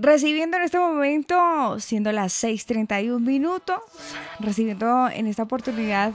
Recibiendo en este momento, siendo las 6:31, recibiendo en esta oportunidad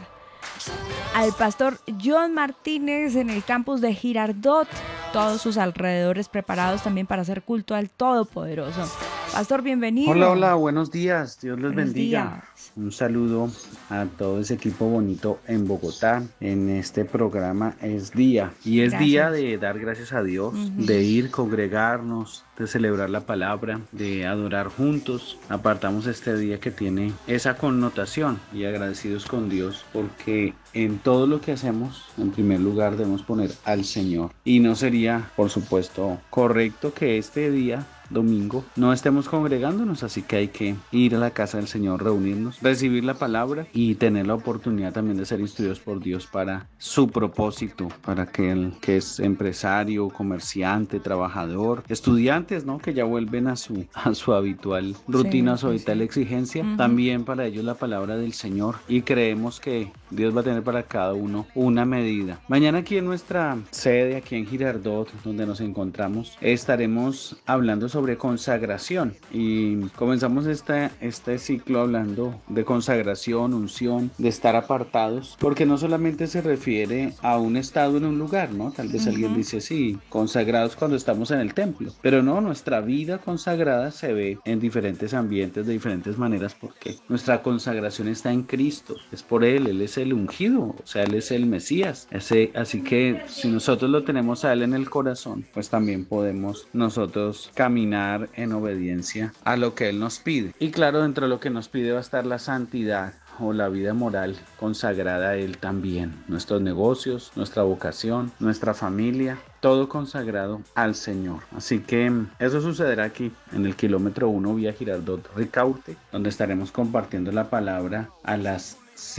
al pastor John Martínez en el campus de Girardot, todos sus alrededores preparados también para hacer culto al Todopoderoso. Pastor, bienvenido. Hola, hola, buenos días, Dios les Buenos bendiga. días. Un saludo a todo ese equipo bonito en Bogotá. En este programa es día y es día Gracias. de dar gracias a Dios, de ir, congregarnos, de celebrar la palabra, de adorar juntos. Apartamos este día que tiene esa connotación y agradecidos con Dios porque en todo lo que hacemos, en primer lugar debemos poner al Señor. Y no sería, por supuesto, correcto que este día domingo no estemos congregándonos, así que hay que ir a la casa del Señor, reunirnos, recibir la palabra y tener la oportunidad también de ser instruidos por Dios para su propósito, para aquel que es empresario, comerciante, trabajador, estudiantes, ¿no? Que ya vuelven a su habitual rutina, a su habitual exigencia, también para ellos la palabra del Señor, y creemos que Dios va a tener para cada uno una medida. Mañana aquí en nuestra sede, aquí en Girardot, donde nos encontramos, estaremos hablando sobre consagración y comenzamos este ciclo hablando de consagración, unción, de estar apartados, porque no solamente se refiere a un estado en un lugar, ¿no? Tal vez alguien dice, sí, consagrados cuando estamos en el templo, pero no, nuestra vida consagrada se ve en diferentes ambientes, de diferentes maneras, porque nuestra consagración está en Cristo, es por Él es el ungido, o sea, Él es el Mesías, así que si nosotros lo tenemos a Él en el corazón, pues también podemos nosotros caminar en obediencia a lo que Él nos pide. Y claro, dentro de lo que nos pide va a estar la santidad o la vida moral consagrada a Él también. Nuestros negocios, nuestra vocación, nuestra familia, todo consagrado al Señor. Así que eso sucederá aquí en el kilómetro 1 vía Girardot Ricaurte, donde estaremos compartiendo la palabra a las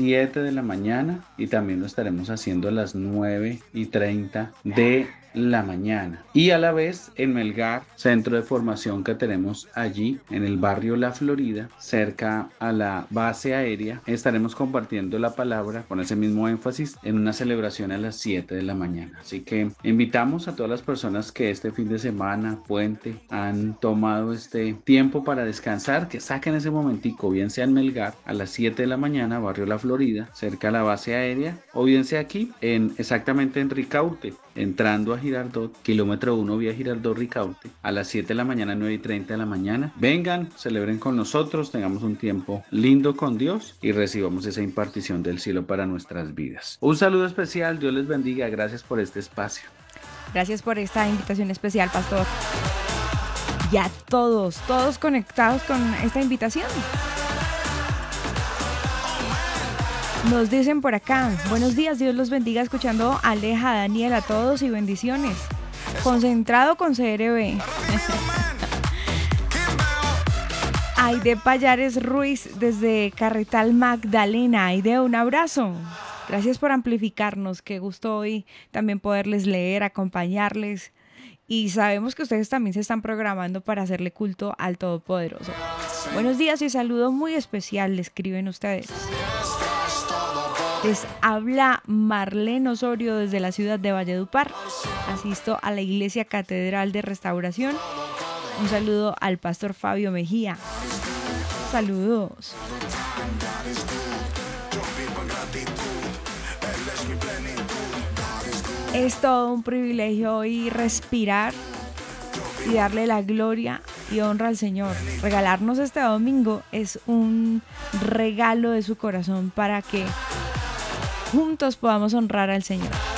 7 de la mañana y también lo estaremos haciendo a las 9:30 de la mañana. Y a la vez en Melgar, centro de formación que tenemos allí en el barrio La Florida, cerca a la base aérea, estaremos compartiendo la palabra con ese mismo énfasis en una celebración a las 7 de la mañana. Así que invitamos a todas las personas que este fin de semana, puente, han tomado este tiempo para descansar, que saquen ese momentico, bien sea en Melgar a las 7 de la mañana, barrio La Florida, cerca a la base aérea, o bien sea aquí, exactamente en Ricaurte, entrando a Girardot, kilómetro 1 vía Girardot Ricaurte, a las 7 de la mañana, 9:30 de la mañana. Vengan, celebren con nosotros, tengamos un tiempo lindo con Dios y recibamos esa impartición del cielo para nuestras vidas. Un saludo especial, Dios les bendiga, gracias por este espacio. Gracias por esta invitación especial, pastor. Ya todos conectados con esta invitación. Nos dicen por acá, buenos días, Dios los bendiga, escuchando a Aleja, Daniel, a todos y bendiciones. Concentrado con CRB. Aide Payares Ruiz desde Carretal Magdalena. Aide, un abrazo. Gracias por amplificarnos, qué gusto hoy también poderles leer, acompañarles. Y sabemos que ustedes también se están programando para hacerle culto al Todopoderoso. Buenos días y saludo muy especial, le escriben ustedes. Les habla Marlene Osorio desde la ciudad de Valledupar. Asisto a la Iglesia Catedral de Restauración. Un saludo al pastor Fabio Mejía. Saludos. Es todo un privilegio hoy respirar y darle la gloria y honra al Señor. Regalarnos este domingo es un regalo de su corazón para que juntos podamos honrar al Señor.